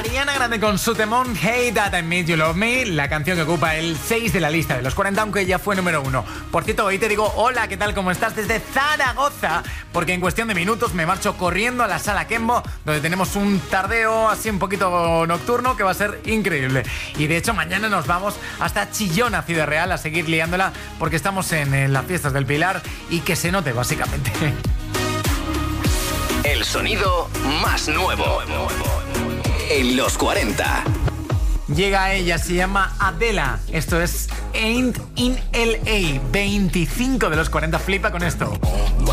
Ariana Grande con su temón Hey That I Made You Love Me, la canción que ocupa el 6 de la lista de los 40, aunque ya fue número 1. Por cierto, hoy te digo hola, ¿qué tal? ¿Cómo estás? Desde Zaragoza, porque en cuestión de minutos me marcho corriendo a la Sala Kembo, donde tenemos un tardeo así un poquito nocturno que va a ser increíble. Y de hecho mañana nos vamos hasta Chillón, a Ciudad Real, a seguir liándola, porque estamos en las fiestas del Pilar y que se note básicamente. El sonido más nuevo en los 40. Llega ella, se llama Adela. Esto es Ain't in LA. 25 de los 40. Flipa con esto.